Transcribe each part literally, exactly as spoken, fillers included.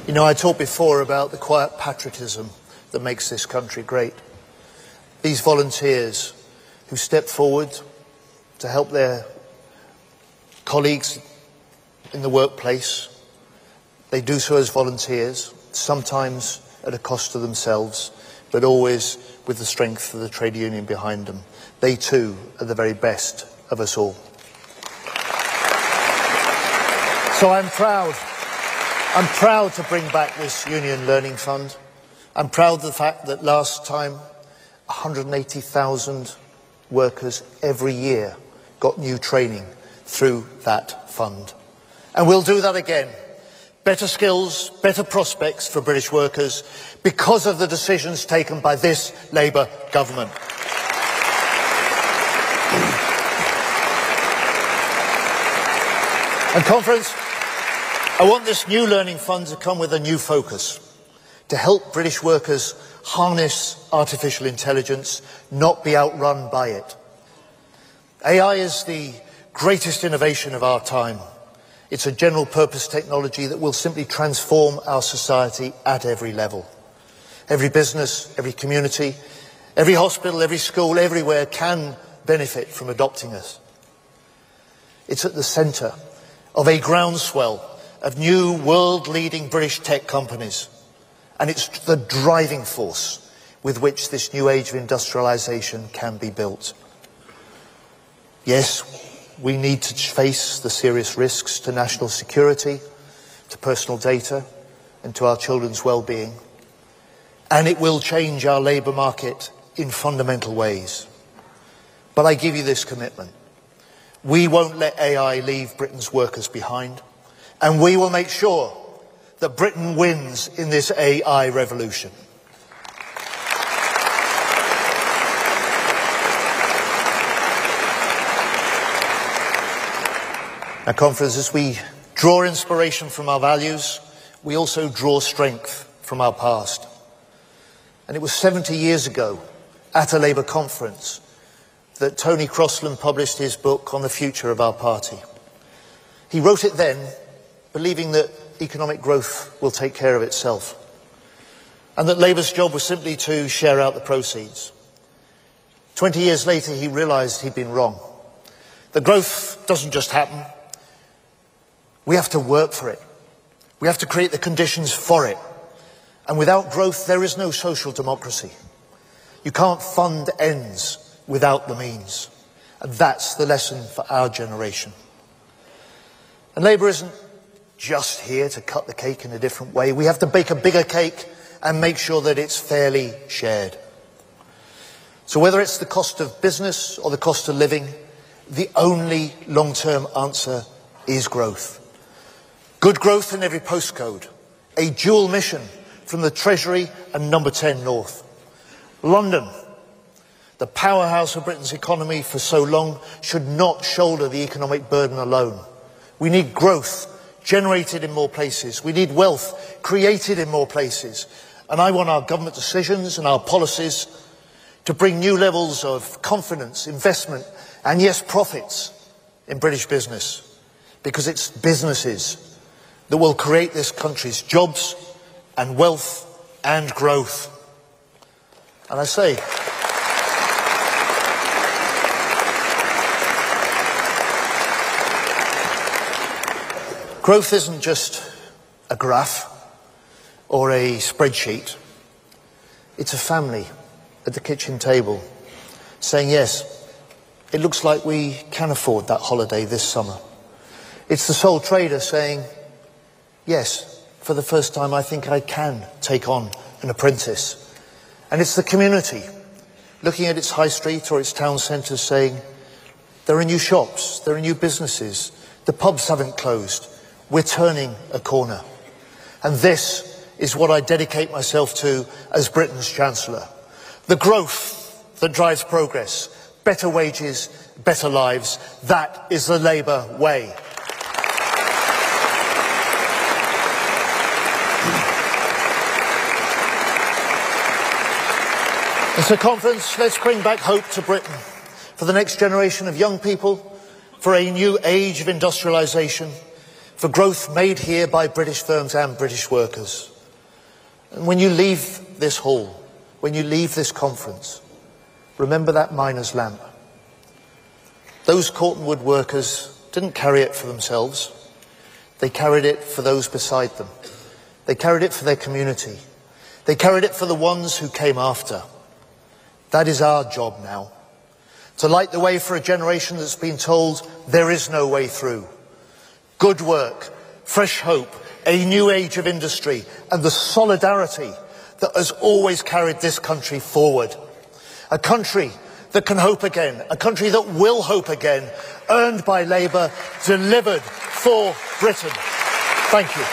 You know, I talked before about the quiet patriotism that makes this country great. These volunteers who step forward to help their colleagues in the workplace, they do so as volunteers, sometimes at a cost to themselves, but always with the strength of the trade union behind them. They too are the very best of us all. So I'm proud. I'm proud to bring back this Union Learning Fund. I'm proud of the fact that last time one hundred eighty thousand workers every year got new training through that fund. And we'll do that again. Better skills, better prospects for British workers because of the decisions taken by this Labour government. And Conference, I want this new learning fund to come with a new focus, to help British workers harness artificial intelligence, not be outrun by it. A I is the greatest innovation of our time. It's a general purpose technology that will simply transform our society at every level. Every business, every community, every hospital, every school, everywhere can benefit from adopting it. It's at the centre of a groundswell of new world-leading British tech companies, and it's the driving force with which this new age of industrialisation can be built. Yes, we need to face the serious risks to national security, to personal data, and to our children's well-being, and it will change our labour market in fundamental ways. But I give you this commitment. We won't let A I leave Britain's workers behind. And we will make sure that Britain wins in this A I revolution. Now, Conference, as we draw inspiration from our values, we also draw strength from our past. And it was seventy years ago, at a Labour conference, that Tony Crosland published his book on the future of our party. He wrote it then, believing that economic growth will take care of itself, and that Labour's job was simply to share out the proceeds. Twenty years later, he realised he'd been wrong. The growth doesn't just happen. We have to work for it. We have to create the conditions for it. And without growth, there is no social democracy. You can't fund ends without the means. And that's the lesson for our generation. And Labour isn't just here to cut the cake in a different way. We have to bake a bigger cake and make sure that it's fairly shared. So whether it's the cost of business or the cost of living, the only long-term answer is growth. Good growth in every postcode. A dual mission from the Treasury and Number ten North. London, the powerhouse of Britain's economy for so long, should not shoulder the economic burden alone. We need growth generated in more places. We need wealth created in more places. And I want our government decisions and our policies to bring new levels of confidence, investment, and yes, profits in British business. Because it's businesses that will create this country's jobs and wealth and growth. And I say, growth isn't just a graph or a spreadsheet. It's a family at the kitchen table saying, yes, it looks like we can afford that holiday this summer. It's the sole trader saying, yes, for the first time I think I can take on an apprentice. And it's the community looking at its high street or its town centre saying, there are new shops, there are new businesses, the pubs haven't closed. We're turning a corner. And this is what I dedicate myself to as Britain's Chancellor. The growth that drives progress, better wages, better lives. That is the Labour way. It's a conference, let's bring back hope to Britain for the next generation of young people, for a new age of industrialisation, for growth made here by British firms and British workers. And when you leave this hall, when you leave this conference, remember that miner's lamp. Those Cortonwood workers didn't carry it for themselves. They carried it for those beside them. They carried it for their community. They carried it for the ones who came after. That is our job now, to light the way for a generation that's been told there is no way through. Good work, fresh hope, a new age of industry, and the solidarity that has always carried this country forward. A country that can hope again, a country that will hope again, earned by Labour, delivered for Britain. Thank you.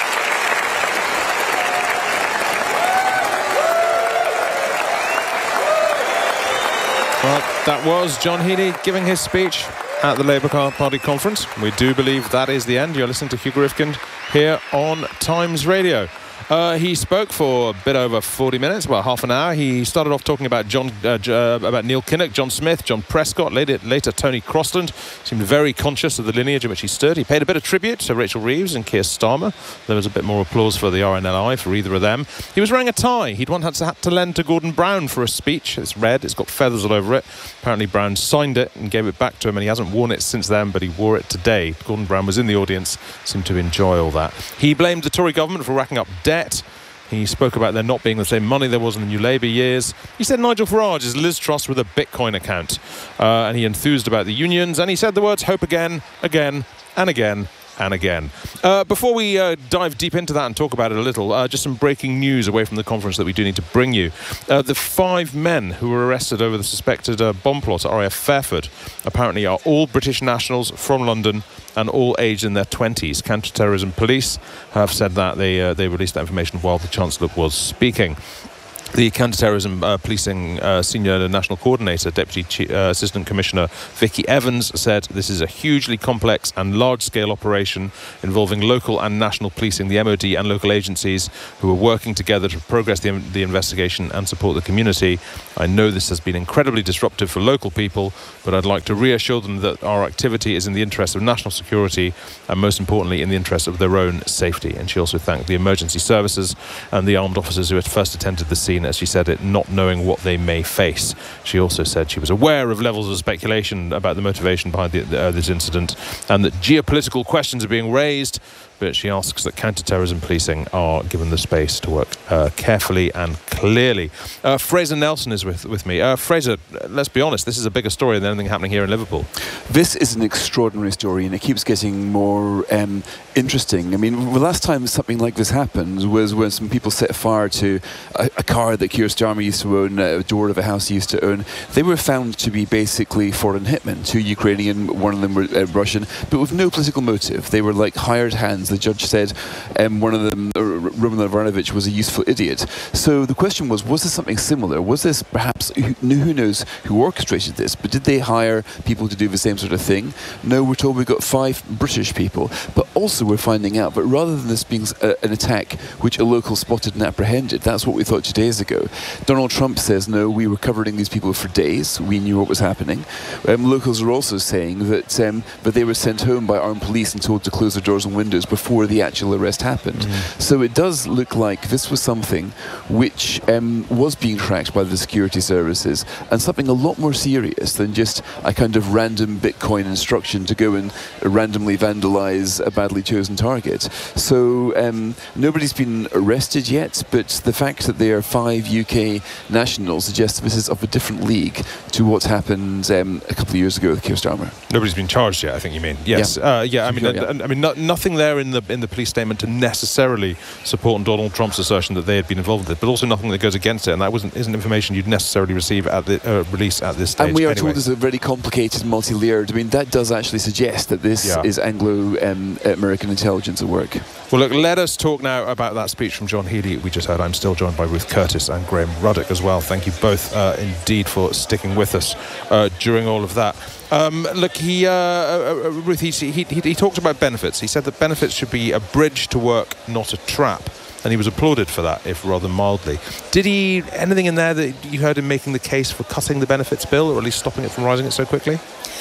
Well, that was John Healey giving his speech at the Labour Party conference. We do believe that is the end. You're listening to Hugo Rifkind here on Times Radio. Uh, he spoke for a bit over forty minutes, about half an hour. He started off talking about John, uh, uh, about Neil Kinnock, John Smith, John Prescott, later, later Tony Crosland. Seemed very conscious of the lineage in which he stood. He paid a bit of tribute to Rachel Reeves and Keir Starmer. There was a bit more applause for the R N L I, for either of them. He was wearing a tie he'd once had to, had to lend to Gordon Brown for a speech. It's red, it's got feathers all over it. Apparently Brown signed it and gave it back to him, and he hasn't worn it since then, but he wore it today. Gordon Brown was in the audience, seemed to enjoy all that. He blamed the Tory government for racking up debt. He spoke about there not being the same money there was in the New Labour years. He said Nigel Farage is Liz Truss with a Bitcoin account. Uh, and he enthused about the unions. And he said the words hope again, again, and again, and again. Uh, before we uh, dive deep into that and talk about it a little, uh, just some breaking news away from the conference that we do need to bring you. Uh, the five men who were arrested over the suspected uh, bomb plot at R A F Fairford apparently are all British nationals from London and all aged in their twenties. Counter-terrorism police have said that. They, uh, they released that information while the Chancellor was speaking. The Counter-Terrorism uh, Policing uh, Senior National Coordinator, Deputy Chief, uh, Assistant Commissioner Vicky Evans, said this is a hugely complex and large-scale operation involving local and national policing, the M O D and local agencies who are working together to progress the, the investigation and support the community. I know this has been incredibly disruptive for local people, but I'd like to reassure them that our activity is in the interest of national security and most importantly in the interest of their own safety. And she also thanked the emergency services and the armed officers who had first attended the scene, as she said it, not knowing what they may face. She also said she was aware of levels of speculation about the motivation behind the, uh, this incident and that geopolitical questions are being raised, but she asks that counter-terrorism policing are given the space to work uh, carefully and clearly. Uh, Fraser Nelson is with, with me. Uh, Fraser, let's be honest, this is a bigger story than anything happening here in Liverpool. This is an extraordinary story, and it keeps getting more um, interesting. I mean, the last time something like this happened was when some people set fire to a, a car that Keir Starmer used to own, a door of a house he used to own. They were found to be basically foreign hitmen, two Ukrainian, one of them were uh, Russian, but with no political motive. They were like hired hands. The judge said um, one of them, uh, Roman Abramovich, was a useful idiot. So the question was, was this something similar? Was this perhaps, who, who knows who orchestrated this, but did they hire people to do the same sort of thing? No, we're told we've got five British people, but also we're finding out, but rather than this being a, an attack which a local spotted and apprehended, that's what we thought two days ago. Donald Trump says, no, we were covering these people for days. We knew what was happening. Um, locals are also saying that, um, that they were sent home by armed police and told to close their doors and windows before the actual arrest happened. Mm. So it does look like this was something which um, was being tracked by the security services, and something a lot more serious than just a kind of random Bitcoin instruction to go and randomly vandalize a badly chosen target. So um, nobody's been arrested yet, but the fact that there are five U K nationals suggests this is of a different league to what happened um, a couple of years ago with Keir Starmer. Nobody's been charged yet, I think you mean. Yes. Yeah, uh, yeah I mean, yeah. I, I mean, no, nothing there in the in the police statement to necessarily support Donald Trump's assertion that they had been involved with it, but also nothing that goes against it, and that wasn't isn't information you'd necessarily receive at the uh, release at this stage. And we are anyway. told it's a very complicated, multi-layered. I mean, that does actually suggest that this yeah. is Anglo-American um, intelligence at work. Well, look, let us talk now about that speech from John Healey we just heard. I'm still joined by Ruth Curtis and Graham Ruddock as well. Thank you both uh, indeed for sticking with us uh, during all of that. Um, look, he, uh, uh, Ruth, he, he, he, he talked about benefits. He said that benefits should be a bridge to work, not a trap. And he was applauded for that, if rather mildly. Did he, anything in there that you heard him making the case for cutting the benefits bill, or at least stopping it from rising it so quickly?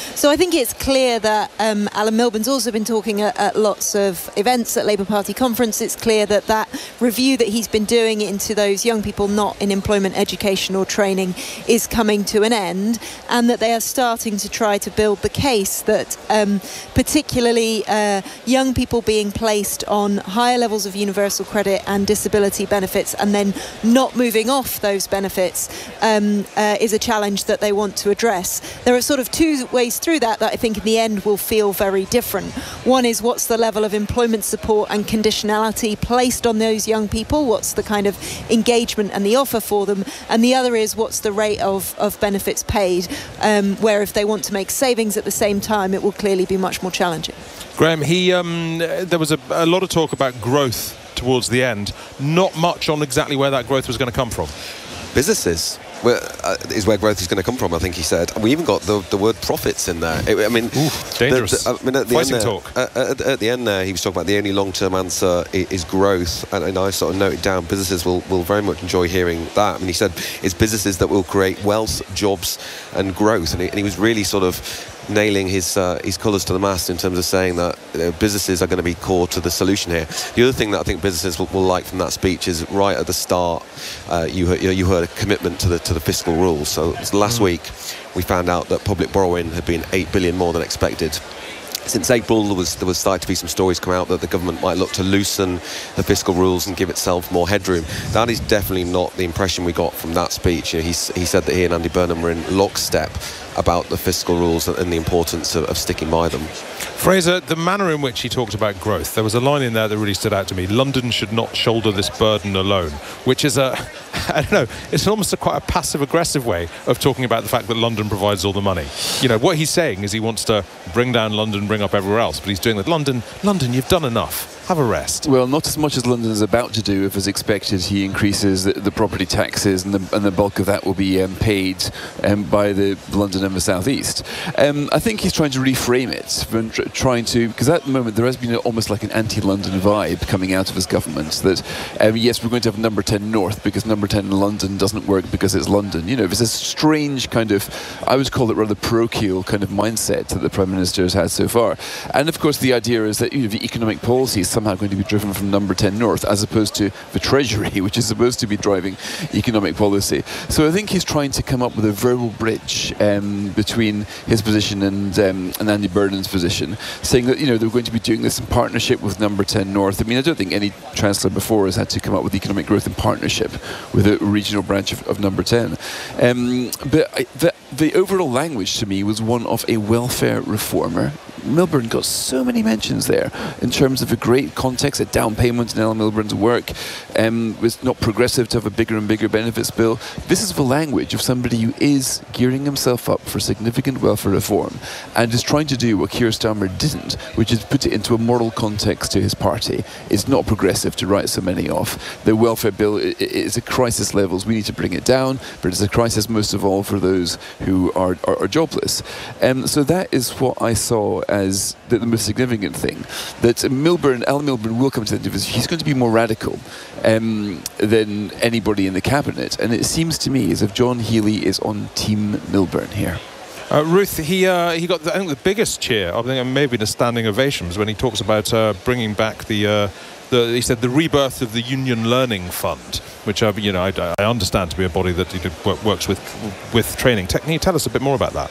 So I think it's clear that um, Alan Milburn's also been talking at, at lots of events at Labour Party conference. It's clear that that review that he's been doing into those young people not in employment, education or training is coming to an end, and that they are starting to try to build the case that um, particularly uh, young people being placed on higher levels of universal credit and disability benefits and then not moving off those benefits um, uh, is a challenge that they want to address. There are sort of two ways through that that I think in the end will feel very different. One is what's the level of employment support and conditionality placed on those young people, what's the kind of engagement and the offer for them, and the other is what's the rate of, of benefits paid, um, where if they want to make savings at the same time it will clearly be much more challenging. Graham, he um, there was a, a lot of talk about growth towards the end, not much on exactly where that growth was going to come from. Businesses where, uh, is where growth is going to come from, I think he said. And we even got the, the word profits in there. It, I mean, Ooh, dangerous. The, the, I mean, at the Fighting end there, talk. Uh, at, at the end there, he was talking about the only long-term answer is, is growth, and, and I sort of noted down businesses will, will very much enjoy hearing that. I mean, he said it's businesses that will create wealth, jobs, and growth, and he, and he was really sort of nailing his uh, his colours to the mast in terms of saying that, you know, businesses are going to be core to the solution here. The other thing that I think businesses will, will like from that speech is right at the start, uh, you heard, you, know, you heard a commitment to the to the fiscal rules. So last mm. week we found out that public borrowing had been eight billion more than expected. Since April, there was there was starting to be some stories come out that the government might look to loosen the fiscal rules and give itself more headroom. That is definitely not the impression we got from that speech. You know, he, he said that he and Andy Burnham were in lockstep about the fiscal rules and the importance of, of sticking by them. Fraser, the manner in which he talked about growth, there was a line in there that really stood out to me. London should not shoulder this burden alone, which is a, I don't know, it's almost a quite a passive-aggressive way of talking about the fact that London provides all the money. You know, what he's saying is he wants to bring down London, bring up everywhere else, but he's doing that. London, London, you've done enough. Have a rest. Well, not as much as London is about to do. If as expected, he increases the, the property taxes, and the, and the bulk of that will be um, paid um, by the London and the South East. Um, I think he's trying to reframe it, from tr- trying to, because at the moment there has been a, almost like an anti-London vibe coming out of his government. That um, yes, we're going to have number ten North because number ten in London doesn't work because it's London. You know, there's a strange kind of, I would call it rather parochial kind of mindset that the Prime Minister has had so far. And of course, the idea is that, you know, the economic policy is somehow going to be driven from number ten North, as opposed to the Treasury, which is supposed to be driving economic policy. So I think he's trying to come up with a verbal bridge um, between his position and um, and Andy Burnham's position, saying that, you know, they're going to be doing this in partnership with number ten North. I mean, I don't think any Chancellor before has had to come up with economic growth in partnership with a regional branch of, of number ten. Um, but I, the, the overall language to me was one of a welfare reformer. Milburn got so many mentions there in terms of a great context, a down payment in Alan Milburn's work. Um, it's not progressive to have a bigger and bigger benefits bill. This is the language of somebody who is gearing himself up for significant welfare reform and is trying to do what Keir Starmer didn't, which is put it into a moral context to his party. It's not progressive to write so many off. The welfare bill is at crisis levels. We need to bring it down, but it's a crisis most of all for those who are, are, are jobless. Um, so that is what I saw as the, the most significant thing. That Milburn, Alan Milburn will come to the end of this. He's going to be more radical um, than anybody in the cabinet, and it seems to me as if John Healey is on Team Milburn here. Uh, Ruth, he uh, he got the, I think the biggest cheer, I think maybe the standing ovations, when he talks about uh, bringing back the, uh, the he said the rebirth of the Union Learning Fund, which uh, you know I, I understand to be a body that he works with with training. Can you tell us a bit more about that?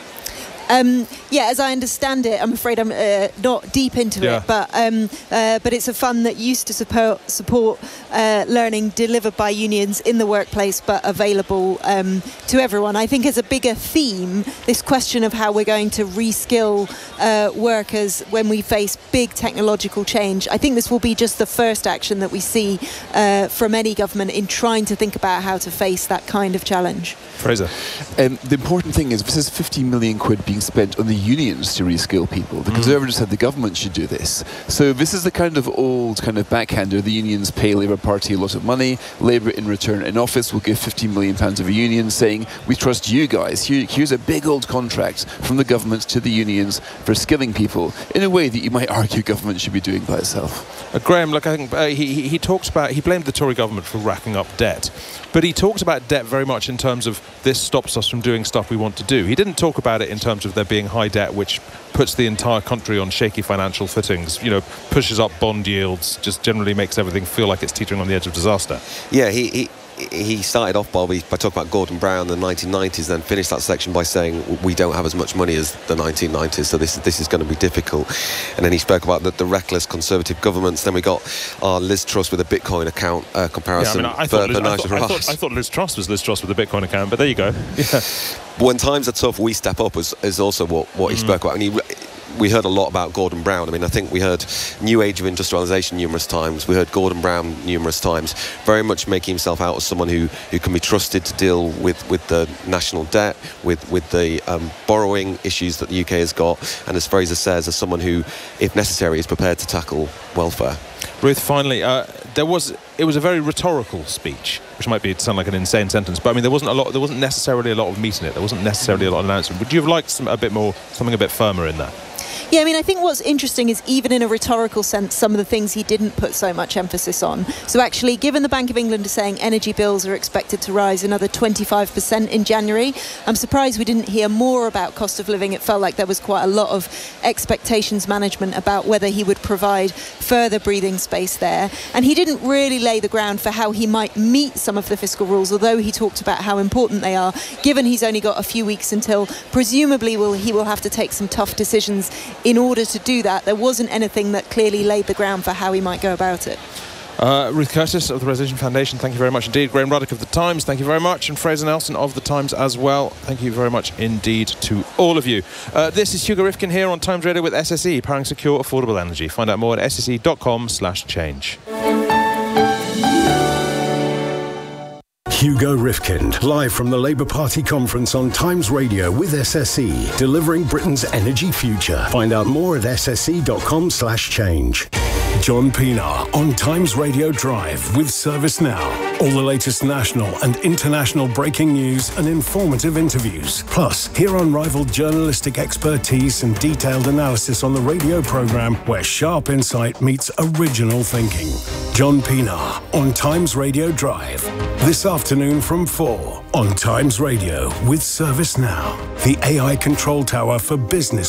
Um, yeah, as I understand it, I'm afraid I'm uh, not deep into yeah. it, but um, uh, but it's a fund that used to support support uh, learning delivered by unions in the workplace, but available um, to everyone. I think as a bigger theme, this question of how we're going to reskill uh, workers when we face big technological change. I think this will be just the first action that we see uh, from any government in trying to think about how to face that kind of challenge. Fraser. Um, the important thing is this is fifty million quid being spent on the unions to reskill people. The Conservatives said the government should do this. So this is the kind of old kind of backhander. The unions pay Labour Party a lot of money. Labour in return in office will give fifty million pounds of a union, saying we trust you guys. Here, here's a big old contract from the government to the unions for skilling people in a way that you might argue government should be doing by itself. Uh, Graham, look, I think uh, he, he, he talks about, he blamed the Tory government for racking up debt, but he talks about debt very much in terms of this stops us from doing stuff we want to do. He didn't talk about it in terms of terms of there being high debt, which puts the entire country on shaky financial footings, you know, pushes up bond yields, just generally makes everything feel like it's teetering on the edge of disaster. Yeah, he... he He started off, Bobby, by talking about Gordon Brown in the nineteen nineties, then finished that section by saying we don't have as much money as the nineteen nineties, so this, this is going to be difficult. And then he spoke about the, the reckless Conservative governments. Then we got our Liz Truss with a Bitcoin account uh, comparison. Yeah, I, mean, I, thought Liz, I, thought, I, thought, I thought Liz Truss was Liz Truss with a Bitcoin account, but there you go. Yeah. When times are tough, we step up is, is also what, what he mm. spoke about. And he, we heard a lot about Gordon Brown. I mean, I think we heard New Age of Industrialisation numerous times. We heard Gordon Brown numerous times, very much making himself out as someone who, who can be trusted to deal with, with the national debt, with, with the um, borrowing issues that the U K has got, and as Fraser says, as someone who, if necessary, is prepared to tackle welfare. Ruth, finally, uh, there was it was a very rhetorical speech, which might be sound like an insane sentence, but I mean there wasn't a lot, there wasn't necessarily a lot of meat in it. There wasn't necessarily a lot of announcement. Would you have liked some, a bit more, something a bit firmer in there? Yeah, I mean, I think what's interesting is even in a rhetorical sense, some of the things he didn't put so much emphasis on. So actually, given the Bank of England is saying energy bills are expected to rise another twenty-five percent in January, I'm surprised we didn't hear more about cost of living. It felt like there was quite a lot of expectations management about whether he would provide further breathing space there. And he didn't really lay the ground for how he might meet some of the fiscal rules, although he talked about how important they are, given he's only got a few weeks until presumably will he will have to take some tough decisions. In order to do that, there wasn't anything that clearly laid the ground for how he might go about it. Uh, Ruth Curtis of the Resolution Foundation, thank you very much indeed. Graham Ruddock of The Times, thank you very much. And Fraser Nelson of The Times as well. Thank you very much indeed to all of you. Uh, this is Hugo Rifkin here on Times Radio with S S E, powering secure, affordable energy. Find out more at s s e dot com slash change. Hugo Rifkin, live from the Labour Party conference on Times Radio with S S E, delivering Britain's energy future. Find out more at s s e dot com slash change. John Pienaar on Times Radio Drive with Service Now. All the latest national and international breaking news and informative interviews. Plus, hear unrivaled journalistic expertise and detailed analysis on the radio programme where sharp insight meets original thinking. John Pienaar on Times Radio Drive. This afternoon from four on Times Radio with Service Now. The A I control tower for business.